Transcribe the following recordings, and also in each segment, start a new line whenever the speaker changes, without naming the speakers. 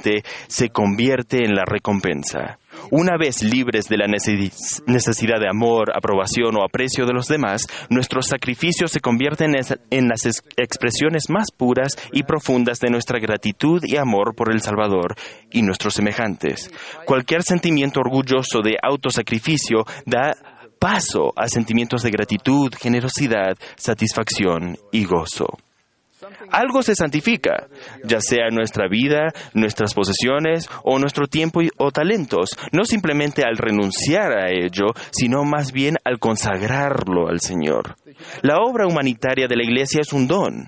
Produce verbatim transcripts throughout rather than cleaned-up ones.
repente se convierte en la recompensa. Una vez libres de la necesidad de amor, aprobación o aprecio de los demás, nuestros sacrificios se convierten en las expresiones más puras y profundas de nuestra gratitud y amor por el Salvador y nuestros semejantes. Cualquier sentimiento orgulloso de autosacrificio da paso a sentimientos de gratitud, generosidad, satisfacción y gozo. Algo se santifica, ya sea nuestra vida, nuestras posesiones o nuestro tiempo o talentos, no simplemente al renunciar a ello, sino más bien al consagrarlo al Señor. La obra humanitaria de la Iglesia es un don.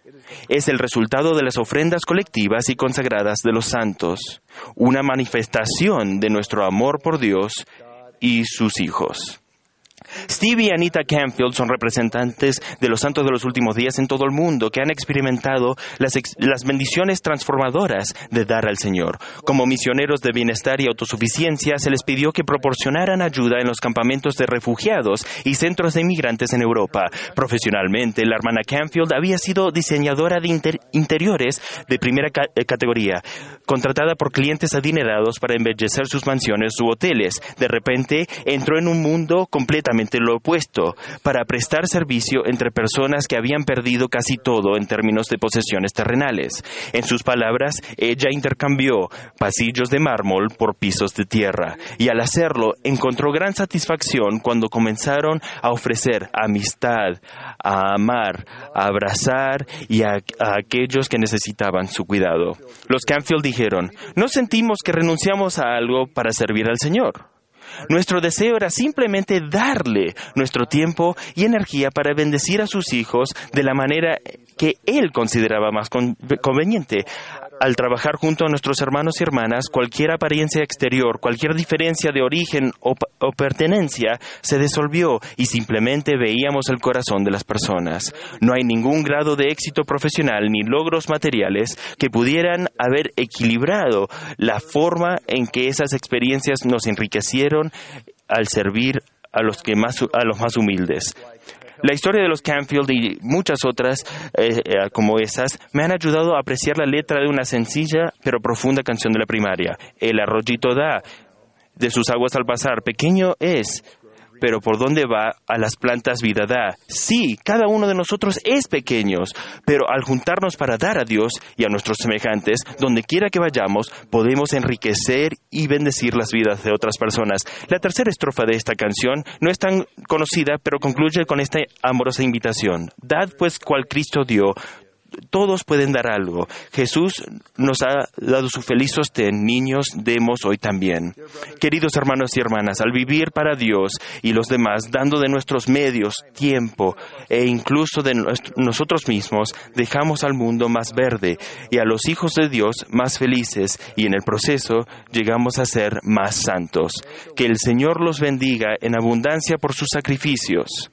Es el resultado de las ofrendas colectivas y consagradas de los santos, una manifestación de nuestro amor por Dios y sus hijos. Steve y Anita Canfield son representantes de los santos de los últimos días en todo el mundo que han experimentado las, ex- las bendiciones transformadoras de dar al Señor. Como misioneros de bienestar y autosuficiencia, se les pidió que proporcionaran ayuda en los campamentos de refugiados y centros de inmigrantes en Europa. Profesionalmente, la hermana Canfield había sido diseñadora de inter- interiores de primera ca- categoría, contratada por clientes adinerados para embellecer sus mansiones u hoteles. De repente, entró en un mundo completamente lo opuesto, para prestar servicio entre personas que habían perdido casi todo en términos de posesiones terrenales. En sus palabras, ella intercambió pasillos de mármol por pisos de tierra, y al hacerlo encontró gran satisfacción cuando comenzaron a ofrecer amistad, a amar, a abrazar y a, a aquellos que necesitaban su cuidado. Los Canfield dijeron: "No sentimos que renunciamos a algo para servir al Señor. Nuestro deseo era simplemente darle nuestro tiempo y energía para bendecir a sus hijos de la manera que Él consideraba más con- conveniente. Al trabajar junto a nuestros hermanos y hermanas, cualquier apariencia exterior, cualquier diferencia de origen o, o pertenencia se disolvió y simplemente veíamos el corazón de las personas. No hay ningún grado de éxito profesional ni logros materiales que pudieran haber equilibrado la forma en que esas experiencias nos enriquecieron al servir a los que más, a los más humildes." La historia de los Canfield y muchas otras eh, eh, como esas me han ayudado a apreciar la letra de una sencilla pero profunda canción de la primaria. El arroyito da, de sus aguas al pasar, pequeño es, pero por donde va a las plantas vida da. Sí, cada uno de nosotros es pequeños, pero al juntarnos para dar a Dios y a nuestros semejantes, donde quiera que vayamos, podemos enriquecer y bendecir las vidas de otras personas. La tercera estrofa de esta canción no es tan conocida, pero concluye con esta amorosa invitación: "Dad pues cual Cristo dio". Todos pueden dar algo. Jesús nos ha dado su feliz sostén. Niños, demos hoy también. Queridos hermanos y hermanas, al vivir para Dios y los demás, dando de nuestros medios, tiempo e incluso de nuestro, nosotros mismos, dejamos al mundo más verde y a los hijos de Dios más felices, y en el proceso llegamos a ser más santos. Que el Señor los bendiga en abundancia por sus sacrificios.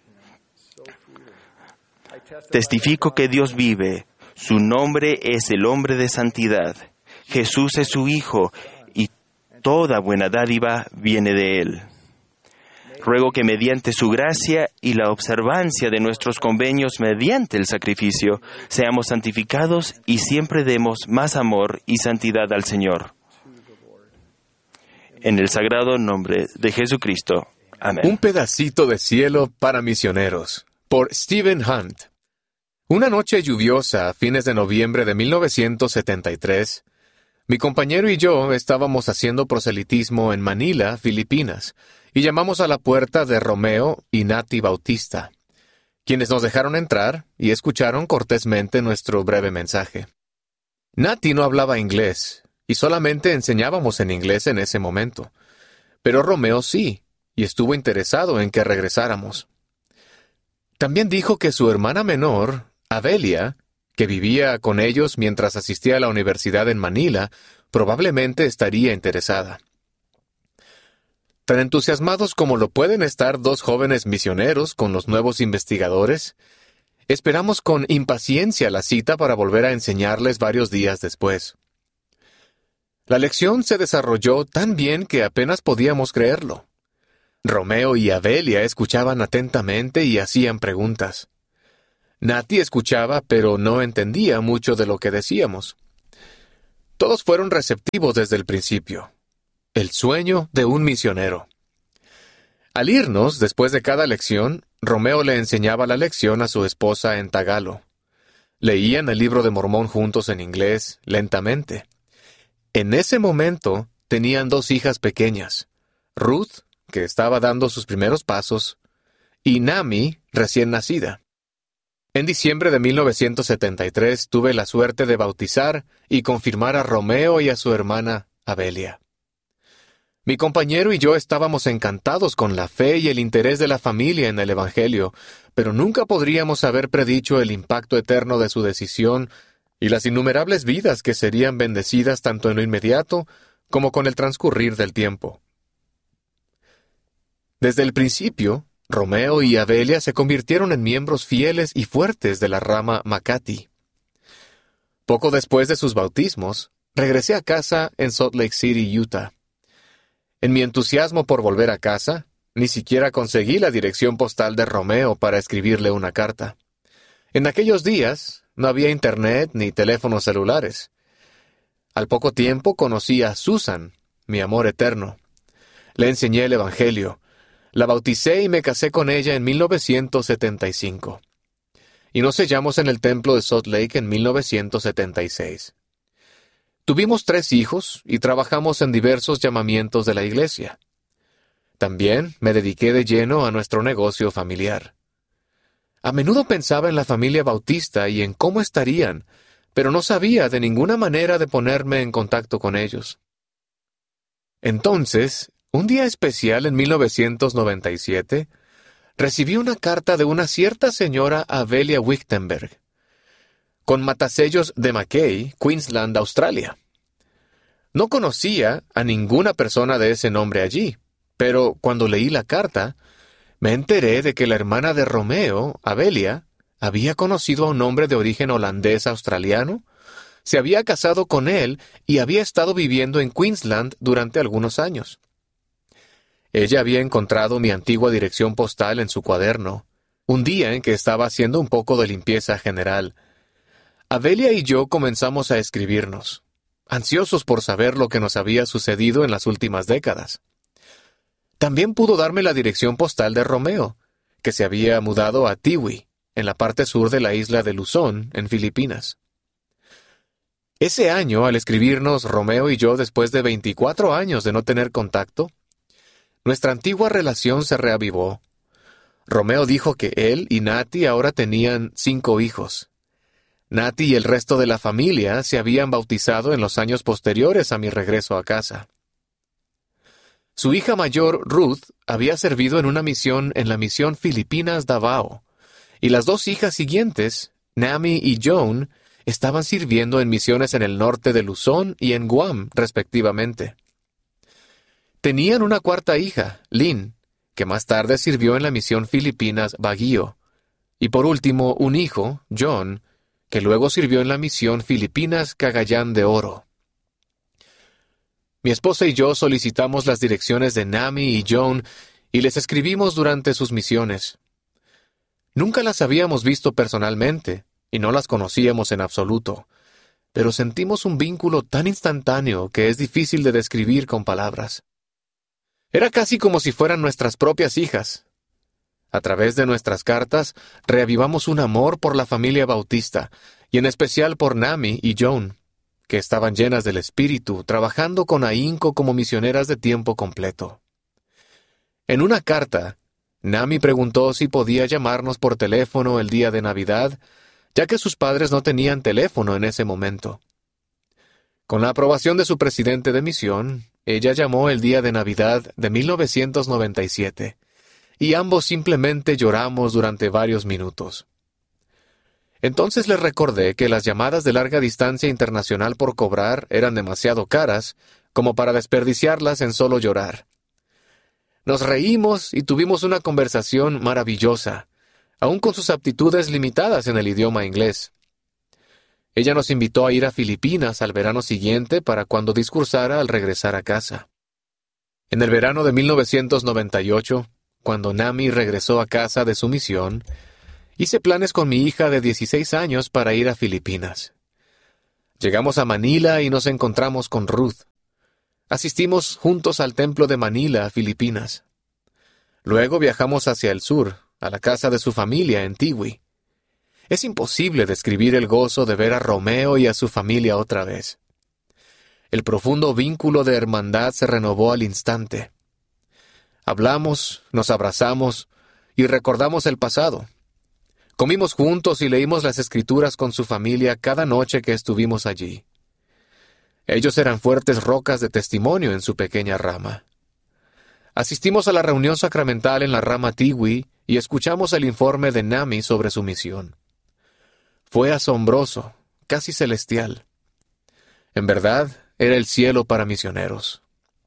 Testifico que Dios vive. Su nombre es el hombre de santidad. Jesús es su Hijo, y toda buena dádiva viene de Él. Ruego que mediante su gracia y la observancia de nuestros convenios mediante el sacrificio, seamos santificados y siempre demos más amor y santidad al Señor. En el sagrado nombre de Jesucristo. Amén.
Un pedacito de cielo para misioneros, por Stephen Hunt. Una noche lluviosa a fines de noviembre de mil novecientos setenta y tres, mi compañero y yo estábamos haciendo proselitismo en Manila, Filipinas, y llamamos a la puerta de Romeo y Nati Bautista, quienes nos dejaron entrar y escucharon cortésmente nuestro breve mensaje. Nati no hablaba inglés, y solamente enseñábamos en inglés en ese momento, pero Romeo sí, y estuvo interesado en que regresáramos. También dijo que su hermana menor, Adelia, que vivía con ellos mientras asistía a la universidad en Manila, probablemente estaría interesada. Tan entusiasmados como lo pueden estar dos jóvenes misioneros con los nuevos investigadores, esperamos con impaciencia la cita para volver a enseñarles varios días después. La lección se desarrolló tan bien que apenas podíamos creerlo. Romeo y Adelia escuchaban atentamente y hacían preguntas. Nati escuchaba, pero no entendía mucho de lo que decíamos. Todos fueron receptivos desde el principio. El sueño de un misionero. Al irnos, después de cada lección, Romeo le enseñaba la lección a su esposa en tagalo. Leían el libro de Mormón juntos en inglés, lentamente. En ese momento, tenían dos hijas pequeñas, Ruth, que estaba dando sus primeros pasos, y Nami, recién nacida. En diciembre de mil novecientos setenta y tres tuve la suerte de bautizar y confirmar a Romeo y a su hermana Abelia. Mi compañero y yo estábamos encantados con la fe y el interés de la familia en el Evangelio, pero nunca podríamos haber predicho el impacto eterno de su decisión y las innumerables vidas que serían bendecidas tanto en lo inmediato como con el transcurrir del tiempo. Desde el principio, Romeo y Abelia se convirtieron en miembros fieles y fuertes de la rama Makati. Poco después de sus bautismos, regresé a casa en Salt Lake City, Utah. En mi entusiasmo por volver a casa, ni siquiera conseguí la dirección postal de Romeo para escribirle una carta. En aquellos días, no había internet ni teléfonos celulares. Al poco tiempo conocí a Susan, mi amor eterno. Le enseñé el Evangelio. La bauticé y me casé con ella en mil novecientos setenta y cinco. Y nos sellamos en el templo de Salt Lake en mil novecientos setenta y seis. Tuvimos tres hijos y trabajamos en diversos llamamientos de la iglesia. También me dediqué de lleno a nuestro negocio familiar. A menudo pensaba en la familia bautista y en cómo estarían, pero no sabía de ninguna manera de ponerme en contacto con ellos. Entonces, un día especial en mil novecientos noventa y siete, recibí una carta de una cierta señora Abelia Wichtenberg, con matasellos de Mackay, Queensland, Australia. No conocía a ninguna persona de ese nombre allí, pero cuando leí la carta, me enteré de que la hermana de Romeo, Abelia, había conocido a un hombre de origen holandés-australiano, se había casado con él y había estado viviendo en Queensland durante algunos años. Ella había encontrado mi antigua dirección postal en su cuaderno, un día en que estaba haciendo un poco de limpieza general. Abelia y yo comenzamos a escribirnos, ansiosos por saber lo que nos había sucedido en las últimas décadas. También pudo darme la dirección postal de Romeo, que se había mudado a Tiwi, en la parte sur de la isla de Luzón, en Filipinas. Ese año, al escribirnos Romeo y yo después de veinticuatro años de no tener contacto, nuestra antigua relación se reavivó. Romeo dijo que él y Nati ahora tenían cinco hijos. Nati y el resto de la familia se habían bautizado en los años posteriores a mi regreso a casa. Su hija mayor, Ruth, había servido en una misión en la misión Filipinas Davao, y las dos hijas siguientes, Nami y Joan, estaban sirviendo en misiones en el norte de Luzón y en Guam, respectivamente. Tenían una cuarta hija, Lynn, que más tarde sirvió en la misión Filipinas Baguio, y por último un hijo, John, que luego sirvió en la misión Filipinas Cagayán de Oro. Mi esposa y yo solicitamos las direcciones de Nami y Joan y les escribimos durante sus misiones. Nunca las habíamos visto personalmente y no las conocíamos en absoluto, pero sentimos un vínculo tan instantáneo que es difícil de describir con palabras. Era casi como si fueran nuestras propias hijas. A través de nuestras cartas, reavivamos un amor por la familia bautista, y en especial por Nami y Joan, que estaban llenas del Espíritu, trabajando con ahínco como misioneras de tiempo completo. En una carta, Nami preguntó si podía llamarnos por teléfono el día de Navidad, ya que sus padres no tenían teléfono en ese momento. Con la aprobación de su presidente de misión, ella llamó el día de Navidad de mil novecientos noventa y siete, y ambos simplemente lloramos durante varios minutos. Entonces les recordé que las llamadas de larga distancia internacional por cobrar eran demasiado caras como para desperdiciarlas en solo llorar. Nos reímos y tuvimos una conversación maravillosa, aun con sus aptitudes limitadas en el idioma inglés. Ella nos invitó a ir a Filipinas al verano siguiente para cuando discursara al regresar a casa. En el verano de mil novecientos noventa y ocho, cuando Nami regresó a casa de su misión, hice planes con mi hija de dieciséis años para ir a Filipinas. Llegamos a Manila y nos encontramos con Ruth. Asistimos juntos al templo de Manila, Filipinas. Luego viajamos hacia el sur, a la casa de su familia en Tiwi. Es imposible describir el gozo de ver a Romeo y a su familia otra vez. El profundo vínculo de hermandad se renovó al instante. Hablamos, nos abrazamos y recordamos el pasado. Comimos juntos y leímos las Escrituras con su familia cada noche que estuvimos allí. Ellos eran fuertes rocas de testimonio en su pequeña rama. Asistimos a la reunión sacramental en la rama Tiwi y escuchamos el informe de Nami sobre su misión. Fue asombroso, casi celestial. En verdad, era el cielo para misioneros.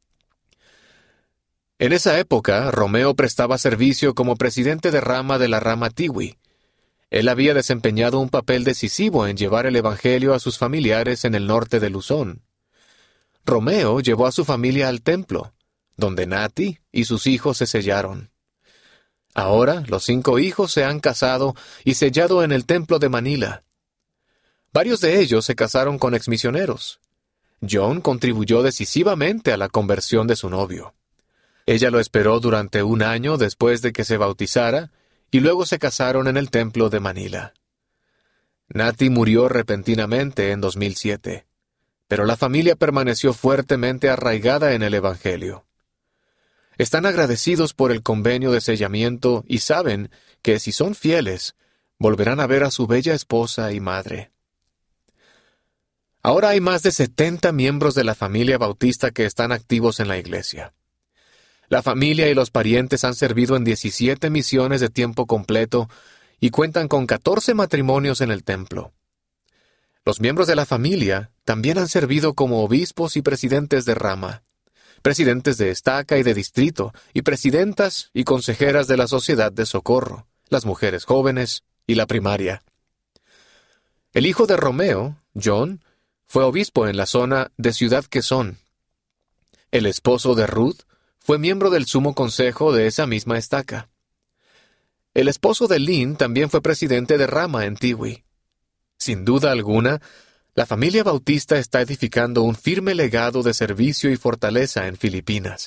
En esa época, Romeo prestaba servicio como presidente de rama de la rama Tiwi. Él había desempeñado un papel decisivo en llevar el Evangelio a sus familiares en el norte de Luzón. Romeo llevó a su familia al templo, donde Nati y sus hijos se sellaron. Ahora, los cinco hijos se han casado y sellado en el templo de Manila. Varios de ellos se casaron con exmisioneros. John contribuyó decisivamente a la conversión de su novio. Ella lo esperó durante un año después de que se bautizara, y luego se casaron en el templo de Manila. Nati murió repentinamente en dos mil siete, pero la familia permaneció fuertemente arraigada en el Evangelio. Están agradecidos por el convenio de sellamiento y saben que si son fieles, volverán a ver a su bella esposa y madre. Ahora hay más de setenta miembros de la familia bautista que están activos en la iglesia. La familia y los parientes han servido en diecisiete misiones de tiempo completo y cuentan con catorce matrimonios en el templo. Los miembros de la familia también han servido como obispos y presidentes de rama, presidentes de estaca y de distrito, y presidentas y consejeras de la Sociedad de Socorro, las mujeres jóvenes y la primaria. El hijo de Romeo, John, fue obispo en la zona de Ciudad Quezón. El esposo de Ruth fue miembro del Sumo Consejo de esa misma estaca. El esposo de Lynn también fue presidente de rama en Tiwi. Sin duda alguna, la familia bautista está edificando un firme legado de servicio y fortaleza en Filipinas.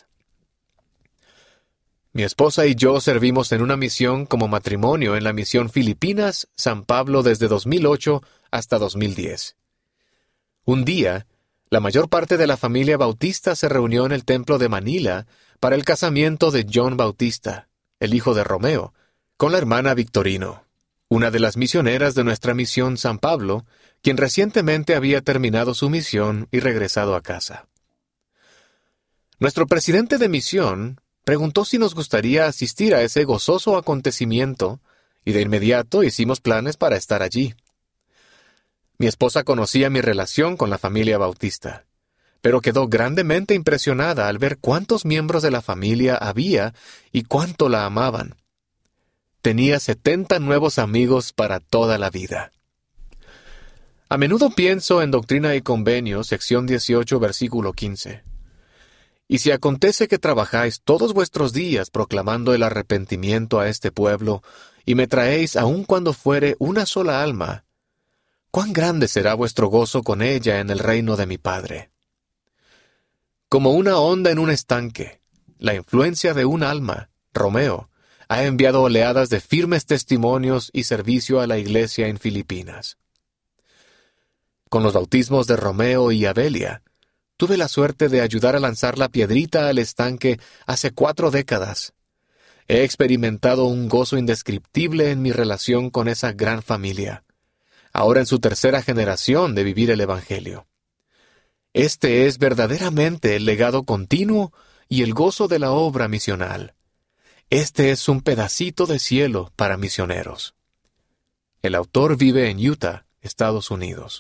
Mi esposa y yo servimos en una misión como matrimonio en la misión Filipinas, San Pablo desde dos mil ocho hasta dos mil diez. Un día, la mayor parte de la familia bautista se reunió en el templo de Manila para el casamiento de John Bautista, el hijo de Romeo, con la hermana Victorino, una de las misioneras de nuestra misión San Pablo, quien recientemente había terminado su misión y regresado a casa. Nuestro presidente de misión preguntó si nos gustaría asistir a ese gozoso acontecimiento, y de inmediato hicimos planes para estar allí. Mi esposa conocía mi relación con la familia bautista, pero quedó grandemente impresionada al ver cuántos miembros de la familia había y cuánto la amaban. Tenía setenta nuevos amigos para toda la vida. A menudo pienso en Doctrina y Convenios, sección dieciocho, versículo quince. Y si acontece que trabajáis todos vuestros días proclamando el arrepentimiento a este pueblo, y me traéis aun cuando fuere una sola alma, ¿cuán grande será vuestro gozo con ella en el reino de mi Padre? Como una onda en un estanque, la influencia de un alma, Romeo, ha enviado oleadas de firmes testimonios y servicio a la iglesia en Filipinas. Con los bautismos de Romeo y Abelia, tuve la suerte de ayudar a lanzar la piedrita al estanque hace cuatro décadas. He experimentado un gozo indescriptible en mi relación con esa gran familia, ahora en su tercera generación de vivir el Evangelio. Este es verdaderamente el legado continuo y el gozo de la obra misional. Este es un pedacito de cielo para misioneros. El autor vive en Utah, Estados Unidos.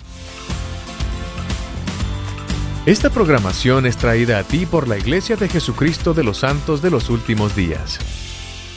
Esta programación es traída a ti por la Iglesia de Jesucristo de los Santos de los Últimos Días.